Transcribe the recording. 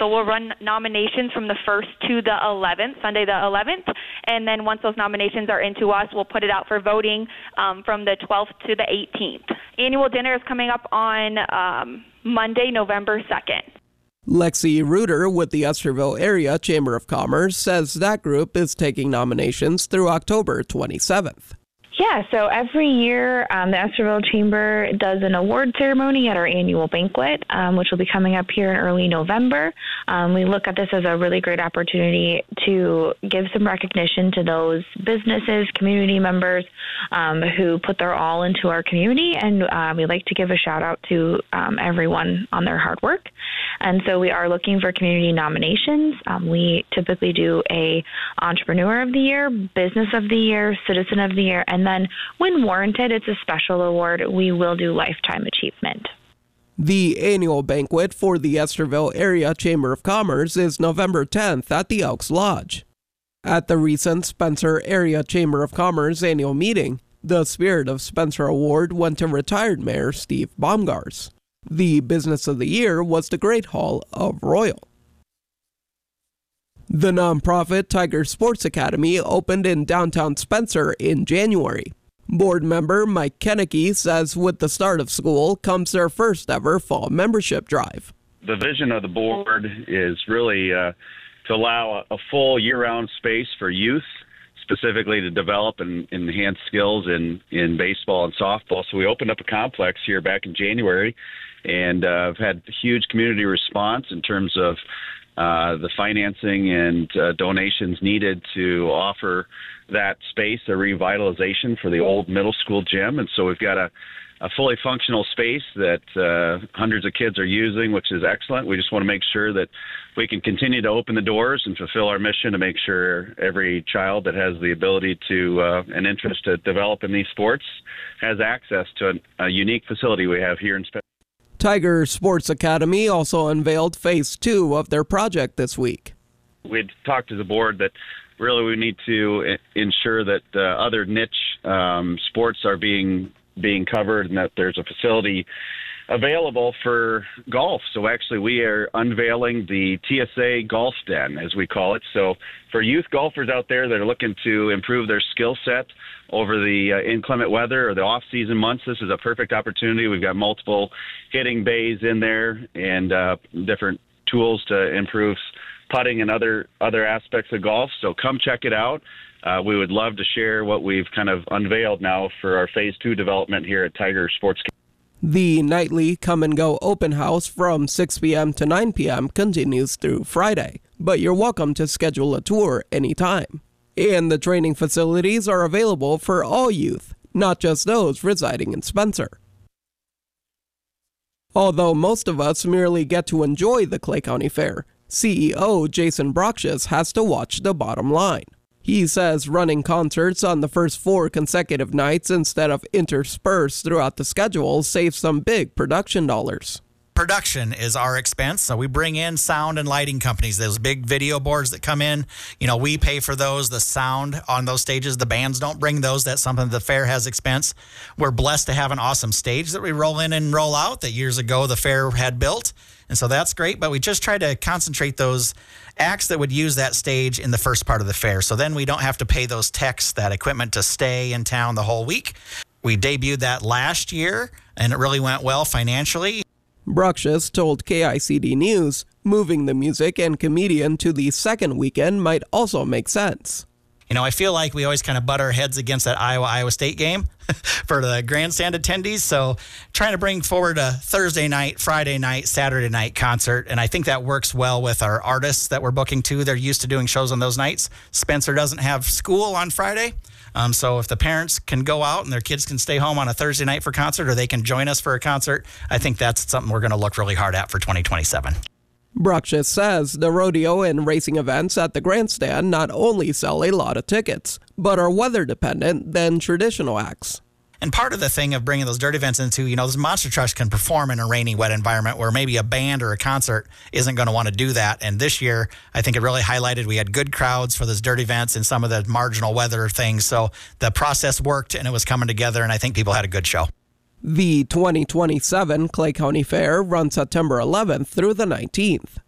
So we'll run nominations from the 1st to the 11th, Sunday the 11th, and then once those nominations are into us, we'll put it out for voting from the 12th to the 18th. Annual dinner is coming up on Monday, November 2nd. Lexi Reuter with the Estherville Area Chamber of Commerce says that group is taking nominations through October 27th. Yeah, so every year the Estherville Chamber does an award ceremony at our annual banquet, which will be coming up here in early November. We look at this as a really great opportunity to give some recognition to those businesses, community members who put their all into our community, and we like to give a shout out to everyone on their hard work. And so we are looking for community nominations. We typically do a Entrepreneur of the Year, Business of the Year, Citizen of the Year, and then when warranted, it's a special award. We will do Lifetime Achievement. The annual banquet for the Estherville Area Chamber of Commerce is November 10th at the Elks Lodge. At the recent Spencer Area Chamber of Commerce annual meeting, the Spirit of Spencer Award went to retired Mayor Steve Baumgars. The Business of the Year was the Great Hall of Royal. The nonprofit Tiger Sports Academy opened in downtown Spencer in January. Board member Mike Kennecke says with the start of school comes their first ever fall membership drive. The vision of the board is really to allow a full year-round space for youth, specifically to develop and enhance skills in baseball and softball. So we opened up a complex here back in January, and I've had huge community response in terms of the financing and donations needed to offer that space a revitalization for the old middle school gym. And so we've got a fully functional space that hundreds of kids are using, which is excellent. We just want to make sure that we can continue to open the doors and fulfill our mission to make sure every child that has the ability to an interest to develop in these sports has access to a unique facility we have here in Spencer. Tiger Sports Academy also unveiled Phase 2 of their project this week. We'd talked to the board that really we need to ensure that other niche sports are being covered and that there's a facility available for golf. So actually we are unveiling the TSA Golf Den, as we call it. So for youth golfers out there that are looking to improve their skill set over the inclement weather or the off-season months, this is a perfect opportunity. We've got multiple hitting bays in there and different tools to improve putting and other aspects of golf. So come check it out. We would love to share what we've kind of unveiled now for our Phase 2 development here at Tiger Sports. The nightly Come and Go open house from 6 p.m. to 9 p.m. continues through Friday, but you're welcome to schedule a tour anytime. And the training facilities are available for all youth, not just those residing in Spencer. Although most of us merely get to enjoy the Clay County Fair, CEO Jason Brockshus has to watch the bottom line. He says running concerts on the first 4 consecutive nights instead of interspersed throughout the schedule saves some big production dollars. Production is our expense, so we bring in sound and lighting companies, those big video boards that come in. You know, we pay for those, the sound on those stages. The bands don't bring those. That's something the fair has expense. We're blessed to have an awesome stage that we roll in and roll out that years ago the fair had built. And so that's great, but we just try to concentrate those acts that would use that stage in the first part of the fair. So then we don't have to pay those techs that equipment to stay in town the whole week. We debuted that last year, and it really went well financially. Brockshus told KICD News moving the music and comedian to the second weekend might also make sense. You know, I feel like we always kind of butt our heads against that Iowa State game for the grandstand attendees. So trying to bring forward a Thursday night, Friday night, Saturday night concert. And I think that works well with our artists that we're booking too. They're used to doing shows on those nights. Spencer doesn't have school on Friday. So if the parents can go out and their kids can stay home on a Thursday night for concert, or they can join us for a concert, I think that's something we're going to look really hard at for 2027. Brockshus says the rodeo and racing events at the grandstand not only sell a lot of tickets, but are weather dependent than traditional acts. And part of the thing of bringing those dirt events into, you know, those monster trucks can perform in a rainy, wet environment where maybe a band or a concert isn't going to want to do that. And this year, I think it really highlighted we had good crowds for those dirt events and some of the marginal weather things. So the process worked and it was coming together, and I think people had a good show. The 2027 Clay County Fair runs September 11th through the 19th.